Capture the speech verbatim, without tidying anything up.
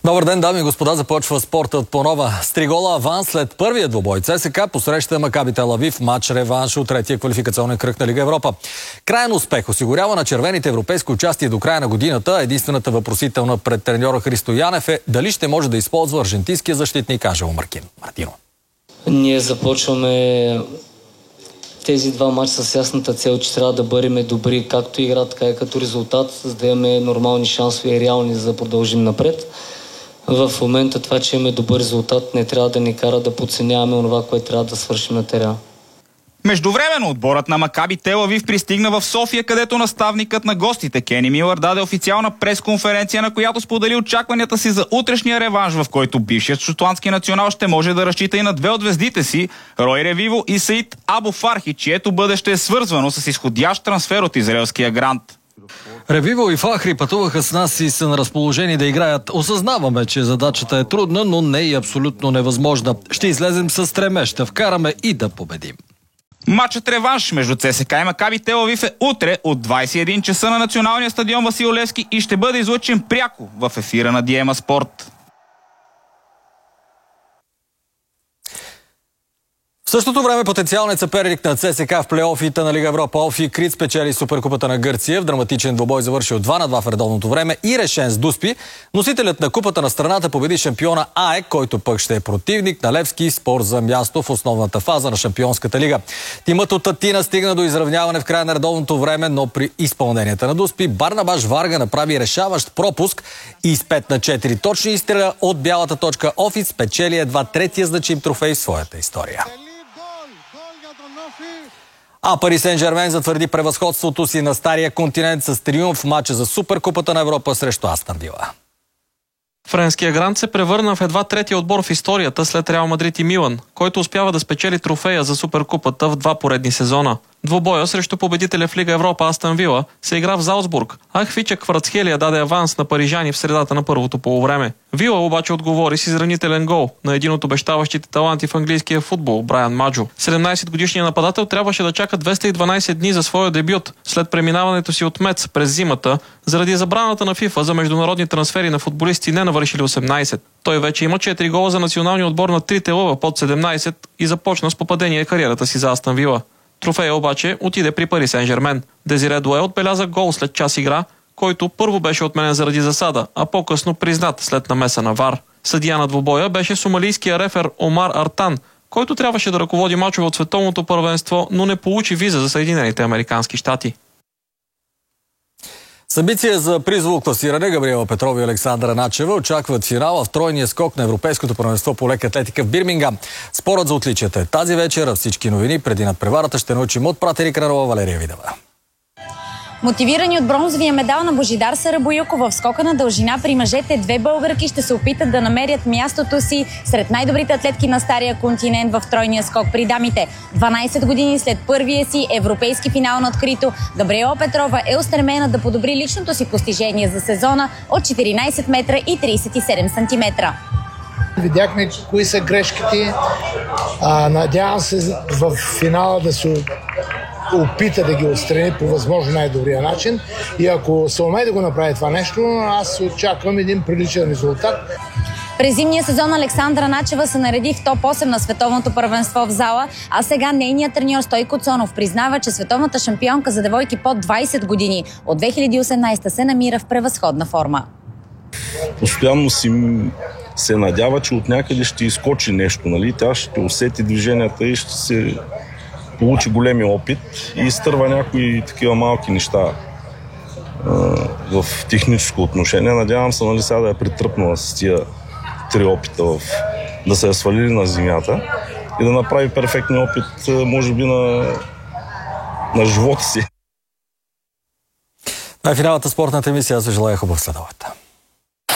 Добър ден, дами и господа, започва спортът по нова. С три гола аванс след първия двубой ЦСКА посреща Макаби Тел Авив, матч реванш от третия квалификационен кръг на Лига Европа. Краен успех осигурява на червените европейско участие до края на годината. Единствената въпросителна пред треньора Христо Янев е дали ще може да използва аржентинския защитник Анжело Мартино. Ние започваме тези два матча с ясната цел, че трябва да бъдем добри както игра, така и като резултат, за да имаме нормални шансове и реални, за да продължим напред. В момента това, че имаме добър резултат, не трябва да ни кара да подценяваме това, което трябва да свършим на терена. Междувременно отборът на Макаби Тел Авив пристигна в София, където наставникът на гостите Кени Милър даде официална пресконференция, на която сподели очакванията си за утрешния реванш, в който бившият шотландски национал ще може да разчита и на две от звездите си – Рой Ревиво и Саид Абу Фархи, чието бъдеще е свързвано с изходящ трансфер от израелския Грант. Ревиво и Фахри пътуваха с нас и са на разположение да играят. Осъзнаваме, че задачата е трудна, но не и абсолютно невъзможна. Ще излезем с стремеж, ще вкараме и да победим. Матчът реванш между ЦСКА и Макаби Тел Авив е утре от двадесет и един часа на националния стадион Васил Левски и ще бъде излъчен пряко в ефира на Диема Спорт. В същото време потенциалният съперник на ЦСКА в плейофите на Лига Европа Офи Крит спечели Суперкупата на Гърция. В драматичен двубой завършил два на два в редовното време и решен с Дуспи. Носителят на купата на страната победи шампиона АЕК, който пък ще е противник на Левски, спор за място в основната фаза на Шампионската лига. Тимът от Атина стигна до изравняване в края на редовното време, но при изпълненията на Дуспи Барнабаш Варга направи решаващ пропуск и с пет на четири точни изстреля от бялата точка Офи спечели едва третия значим трофей в своята история. А Пари Сен-Жермен затвърди превъзходството си на стария континент с триумф в матча за Суперкупата на Европа срещу Астън Вила. Френския Грант се превърна в едва третия отбор в историята след Реал Мадрид и Милан, който успява да спечели трофея за Суперкупата в два поредни сезона. Двубоя срещу победителя в Лига Европа Астън Вила се игра в Залцбург, а Хвича Кварцхелия даде аванс на парижани в средата на първото полувреме. Вила обаче отговори с изранителен гол на един от обещаващите таланти в английския футбол Брайан Маджо. седемнадесетгодишният нападател трябваше да чака двеста и дванадесет дни за своя дебют след преминаването си от Мец през зимата заради забраната на ФИФА за международни трансфери на футболисти не навършили осемнадесет. Той вече има четири гола за националния отбор на трите лъва под седемнадесет и започна с попадение кариерата си за Астън Вила. Трофея обаче отиде при Пари Сен-Жермен. Дезире Дуе отбеляза гол след час игра, който първо беше отменен заради засада, а по-късно признат след намеса на ВАР. Съдия на двубоя беше сомалийския рефер Омар Артан, който трябваше да ръководи мачове от световното първенство, но не получи виза за Съединените американски щати. Събития за призово класиране Габриела Петрова и Александра Начева очакват финала в тройния скок на Европейското първенство по лека атлетика в Бирмингам. Спорът за отличията е тази вечер. Всички новини преди надпреварата ще научим от пратеника на Нова Валерия Видева. Мотивирани от бронзовия медал на Божидар Сарабоюков в скока на дължина при мъжете, две българки ще се опитат да намерят мястото си сред най-добрите атлетки на стария континент в тройния скок при дамите. дванадесет години след първия си европейски финал на открито, Габриела Петрова е устремена да подобри личното си постижение за сезона от четиринадесет метра и тридесет и седем сантиметра. Видяхме кои са грешките. А, надявам се в финала да се опита да ги отстрани по възможно най-добрия начин. И ако се умее да го направи това нещо, аз очаквам един приличен резултат. През зимния сезон Александра Начева се нареди в топ осем на световното първенство в зала, а сега нейният треньор Стойко Цонов признава, че световната шампионка за девойки под двадесет години от две хиляди и осемнадесета се намира в превъзходна форма. Постоянно си се надява, че от някъде ще изкочи нещо, нали? Тя ще усети движенията и ще се получи големи опит и изтърва някои такива малки неща а, в техническо отношение. Надявам се, нали, сега да е притръпнала с тия три опита в, да се е свалили на земята и да направи перфектния опит, може би, на, на живота си. На финалната спортната емисия аз ви желая хубав следобед.